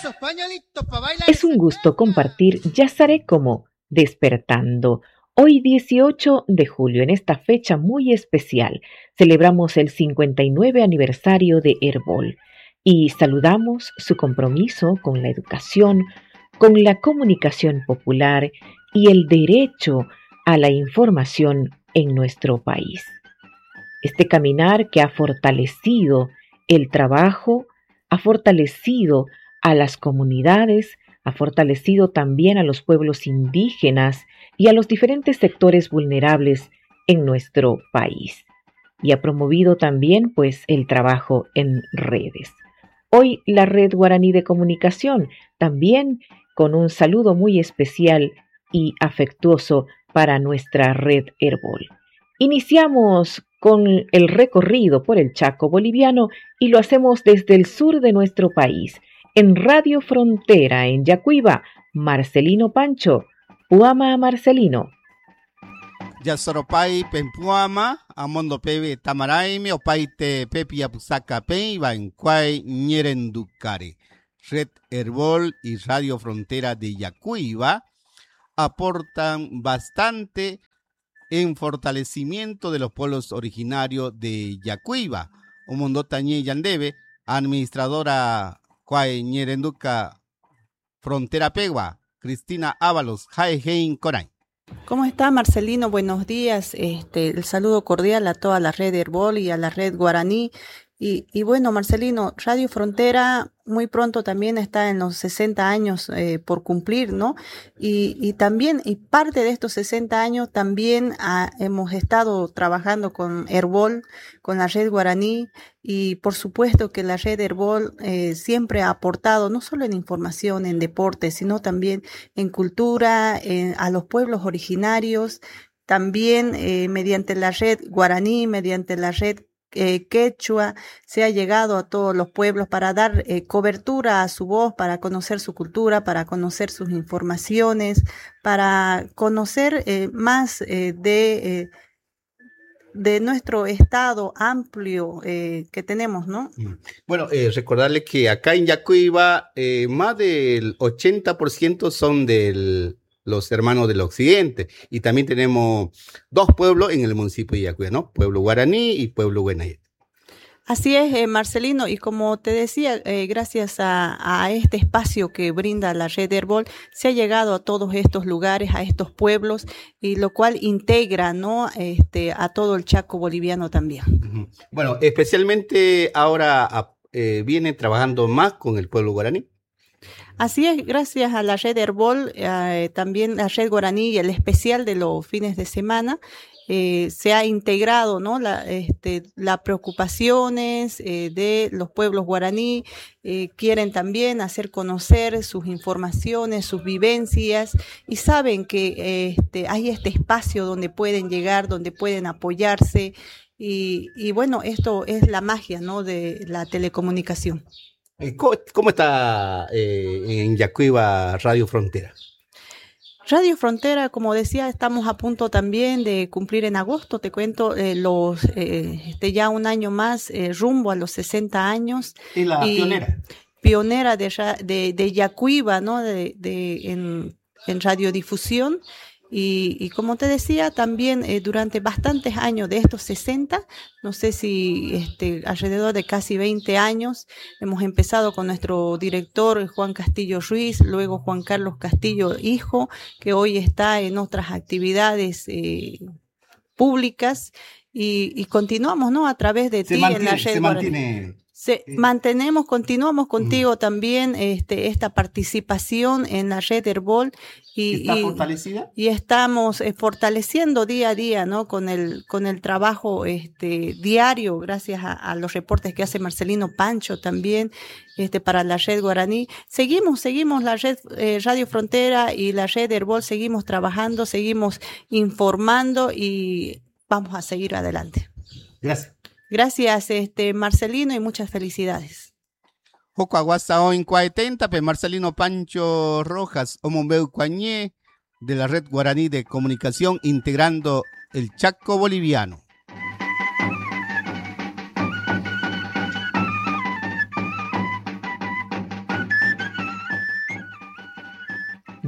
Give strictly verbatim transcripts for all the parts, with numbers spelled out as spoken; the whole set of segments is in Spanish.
esos pañuelitos para bailar. Es un gusto compartir Yazaré como Despertando. Hoy dieciocho de julio, en esta fecha muy especial, celebramos el cincuenta y nueve aniversario de Herbol y saludamos su compromiso con la educación, con la comunicación popular y el derecho a la información en nuestro país. Este caminar que ha fortalecido el trabajo, ha fortalecido a las comunidades, ha fortalecido también a los pueblos indígenas y a los diferentes sectores vulnerables en nuestro país. Y ha promovido también, pues, el trabajo en redes. Hoy la Red Guaraní de Comunicación, también con un saludo muy especial y afectuoso para nuestra Red Herbol. Iniciamos con el recorrido por el Chaco boliviano y lo hacemos desde el sur de nuestro país. En Radio Frontera, en Yacuiba, Marcelino Pancho. Puama Marcelino. Yasoropay Pempuama, Amondo Pebe Tamaraime, Opaite Pepia Pusaka Peiba, en Cuay Ñerenducare. Red Herbol y Radio Frontera de Yacuiba aportan bastante en fortalecimiento de los pueblos originarios de Yacuiba. Umundo Tañé Yandebe, administradora Cuay Ñerenduca Frontera Pegua, Cristina Ábalos, Jaejein Coray. ¿Cómo está, Marcelino? Buenos días. Este, el saludo cordial a toda la red Herbol y a la red Guaraní. Y, y bueno, Marcelino, Radio Frontera muy pronto también está en los sesenta años eh, por cumplir, ¿no? Y, y también, y parte de estos sesenta años también ah, hemos estado trabajando con Herbol, con la red Guaraní, y por supuesto que la red Herbol eh, siempre ha aportado no solo en información, en deporte, sino también en cultura, en, a los pueblos originarios, también eh, mediante la red Guaraní, mediante la red Eh, quechua, se ha llegado a todos los pueblos para dar eh, cobertura a su voz, para conocer su cultura, para conocer sus informaciones, para conocer eh, más eh, de, eh, de nuestro estado amplio eh, que tenemos, ¿no? Bueno, eh, recordarle que acá en Yacuiba eh, más del ochenta por ciento son del los hermanos del occidente, y también tenemos dos pueblos en el municipio de Yacuiba, ¿no? Pueblo Guaraní y Pueblo Guenayet. Así es, eh, Marcelino, y como te decía, eh, gracias a, a este espacio que brinda la red Herbol, se ha llegado a todos estos lugares, a estos pueblos, y lo cual integra, ¿no? este, a todo el Chaco boliviano también. Uh-huh. Bueno, especialmente ahora eh, viene trabajando más con el pueblo guaraní. Así es, gracias a la red Herbol, eh, también la red Guaraní y el especial de los fines de semana, eh, se ha integrado, ¿no? la, este, las preocupaciones eh, de los pueblos guaraní, eh, quieren también hacer conocer sus informaciones, sus vivencias, y saben que este, hay este espacio donde pueden llegar, donde pueden apoyarse, y, y bueno, esto es la magia, ¿no? de la telecomunicación. ¿Cómo, cómo está eh, en Yacuiba Radio Frontera? Radio Frontera, como decía, estamos a punto también de cumplir en agosto, te cuento, eh, los eh, este, ya un año más, eh, rumbo a los sesenta años. ¿Y la y pionera? Pionera de, de, de Yacuiba, ¿no? de, de, en, en radiodifusión. Y, y como te decía, también eh, durante bastantes años de estos sesenta, no sé si este, alrededor de casi veinte años, hemos empezado con nuestro director Juan Castillo Ruiz, luego Juan Carlos Castillo, hijo, que hoy está en otras actividades eh, públicas, y, y continuamos, ¿no? A través de se ti mantiene, en la red. Se mantiene... Se, mantenemos, continuamos contigo mm. también este, esta participación en la red Herbol. Y, ¿Está y, fortalecida? Y estamos eh, fortaleciendo día a día, ¿no? Con el, con el trabajo este, diario, gracias a, a los reportes que hace Marcelino Pancho también este, para la red Guaraní. Seguimos, seguimos la red eh, Radio Frontera y la red Herbol, seguimos trabajando, seguimos informando y vamos a seguir adelante. Gracias. Gracias, este, Marcelino, y muchas felicidades. Joco Aguasa Oin Cuaetenta, pe Marcelino Pancho Rojas, Omombeu Cuañé, de la Red Guaraní de Comunicación, integrando el Chaco boliviano.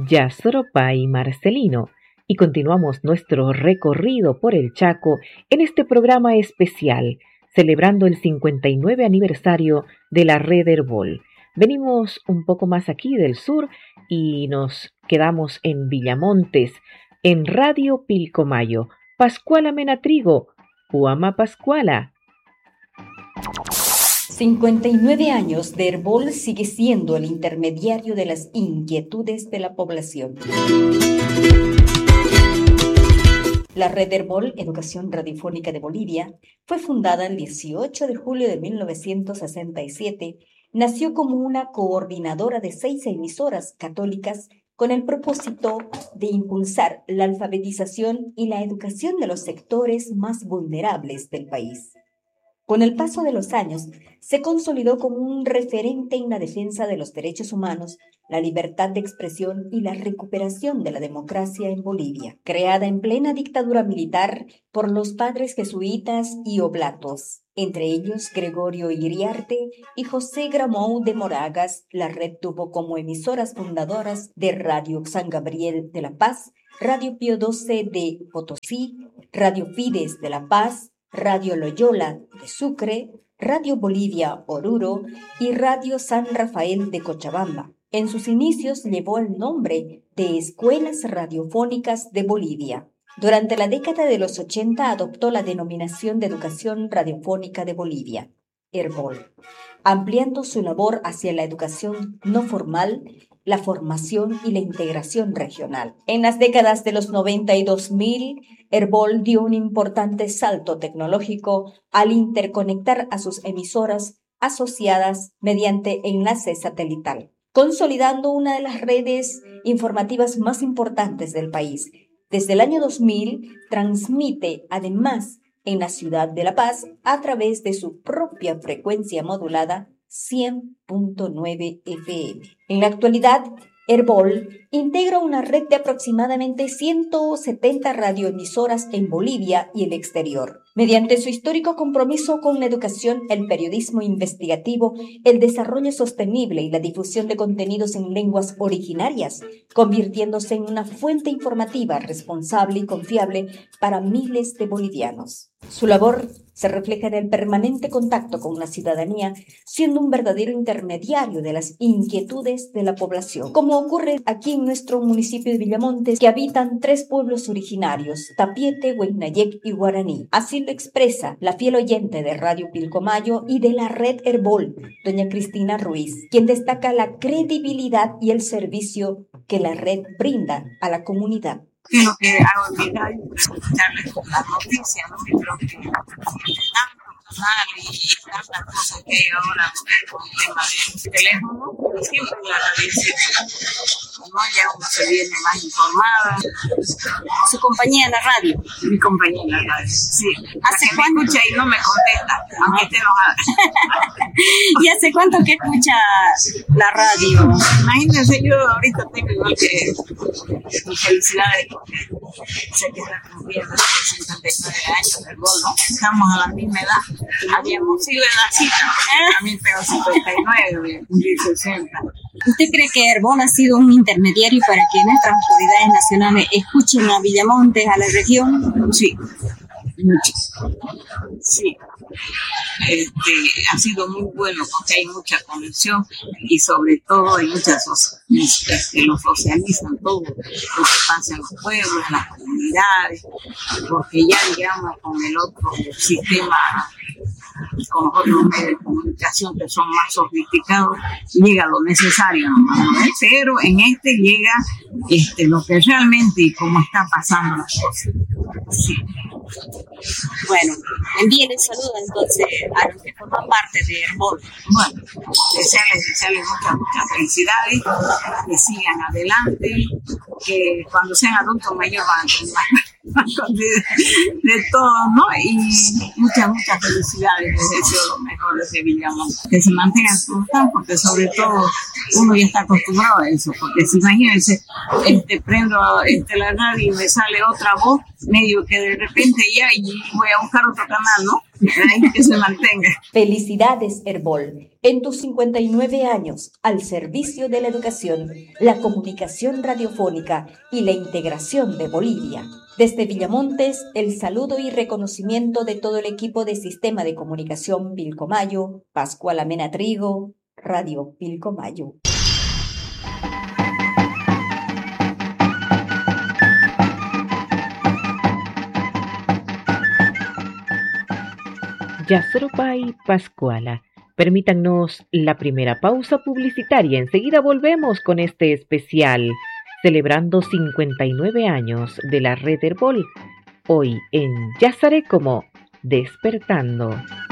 Yasropa y Marcelino, y continuamos nuestro recorrido por el Chaco en este programa especial, celebrando el cincuenta y nueve aniversario de la Red Herbol. Venimos un poco más aquí del sur y nos quedamos en Villamontes, en Radio Pilcomayo. Pascuala Menatrigo, Huama Pascuala. cincuenta y nueve años de Herbol sigue siendo el intermediario de las inquietudes de la población. La Red Herbol, Educación Radiofónica de Bolivia, fue fundada el dieciocho de julio de mil novecientos sesenta y siete. Nació como una coordinadora de seis emisoras católicas con el propósito de impulsar la alfabetización y la educación de los sectores más vulnerables del país. Con el paso de los años, se consolidó como un referente en la defensa de los derechos humanos, la libertad de expresión y la recuperación de la democracia en Bolivia. Creada en plena dictadura militar por los padres jesuitas y oblatos, entre ellos Gregorio Iriarte y José Gramou de Moragas, la red tuvo como emisoras fundadoras de Radio San Gabriel de La Paz, Radio Pío doce de Potosí, Radio Fides de La Paz, Radio Loyola de Sucre, Radio Bolivia Oruro y Radio San Rafael de Cochabamba. En sus inicios llevó el nombre de Escuelas Radiofónicas de Bolivia. Durante la década de los ochenta adoptó la denominación de Educación Radiofónica de Bolivia, Herbol, ampliando su labor hacia la educación no formal, la formación y la integración regional. En las décadas de los noventa y dos mil, Herbol dio un importante salto tecnológico al interconectar a sus emisoras asociadas mediante enlace satelital, consolidando una de las redes informativas más importantes del país. Desde el año dos mil, transmite además en la ciudad de La Paz a través de su propia frecuencia modulada cien punto nueve F M. En la actualidad, Herbol integra una red de aproximadamente ciento setenta radioemisoras en Bolivia y el exterior. Mediante su histórico compromiso con la educación, el periodismo investigativo, el desarrollo sostenible y la difusión de contenidos en lenguas originarias, convirtiéndose en una fuente informativa responsable y confiable para miles de bolivianos. Su labor se refleja en el permanente contacto con la ciudadanía, siendo un verdadero intermediario de las inquietudes de la población, como ocurre aquí en nuestro municipio de Villamontes, que habitan tres pueblos originarios, Tapiete, Hueynayec y Guaraní. Así lo expresa la fiel oyente de Radio Pilcomayo y de la Red Herbol, doña Cristina Ruiz, quien destaca la credibilidad y el servicio que la red brinda a la comunidad. Que lo que hago en mi radio es escucharles las noticias, ¿no? Y creo que entre tanto personal y tantas cosas que hay ahora con el tema del teléfono, siempre la radio sirve, ¿no? Ya uno se viene más informada. Su compañía en la radio. Mi compañía en la radio, sí. ¿Hace cuánto escucha y no me contesta, aunque esté enojada? ¿Y hace cuánto que escucha la radio? Imagínense, yo ahorita tengo igual que mis felicidades, porque sé que está cumpliendo cincuenta y nueve años del gol, ¿no? Estamos a la misma edad. Habíamos sido edadcita, también tengo cincuenta y nueve, cumplí sesenta. ¿Usted cree que Herbol ha sido un intermediario para que nuestras autoridades nacionales escuchen a Villamontes, a la región? Sí, mucho. Sí. Este, ha sido muy bueno porque hay mucha conexión y sobre todo hay muchas cosas que lo socializan todo lo que pasa en los pueblos, en las comunidades, porque ya digamos con el otro sistema, con los otros medios de comunicación que son más sofisticados, llega lo necesario, ¿no? Pero en este llega este, lo que realmente y cómo están pasando las cosas. Sí. Bueno, envíen el saludo entonces a los que forman parte de Herbol. Bueno, desearles, desearles muchas, muchas felicidades, que sigan adelante, que cuando sean adultos mayores van a tener más de, de todo, ¿no? Y muchas, muchas felicidades, les deseo lo mejor desde Villamontes, que se mantengan como están, porque sobre todo uno ya está acostumbrado a eso, porque si imagínense, este, prendo este, la radio y me sale otra voz, medio que de repente ya y voy a buscar otro canal, ¿no? Ahí que se mantenga. Felicidades, Herbol, en tus cincuenta y nueve años, al servicio de la educación, la comunicación radiofónica y la integración de Bolivia. Desde Villamontes, el saludo y reconocimiento de todo el equipo de Sistema de Comunicación Pilcomayo, Pascual Amena Trigo, Radio Pilcomayo. Yasropay Pascuala. Permítanos la primera pausa publicitaria. Enseguida volvemos con este especial, celebrando cincuenta y nueve años de la Red Herbol. Hoy en Yasaré como Despertando.